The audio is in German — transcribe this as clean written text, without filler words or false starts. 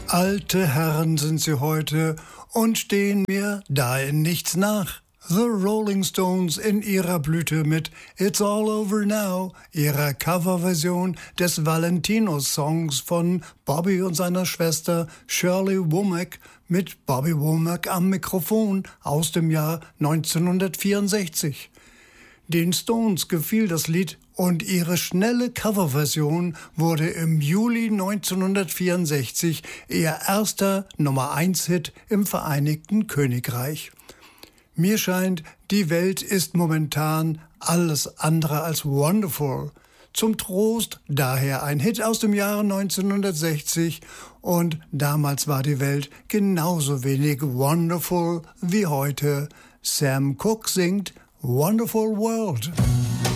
Alte Herren sind sie heute und stehen mir da in nichts nach. The Rolling Stones in ihrer Blüte mit It's All Over Now, ihrer Coverversion des Valentino-Songs von Bobby und seiner Schwester Shirley Womack mit Bobby Womack am Mikrofon aus dem Jahr 1964. Den Stones gefiel das Lied und ihre schnelle Coverversion wurde im Juli 1964 ihr erster Nummer-1-Hit im Vereinigten Königreich. Mir scheint, die Welt ist momentan alles andere als wonderful. Zum Trost daher ein Hit aus dem Jahre 1960 und damals war die Welt genauso wenig wonderful wie heute. Sam Cooke singt Wonderful World.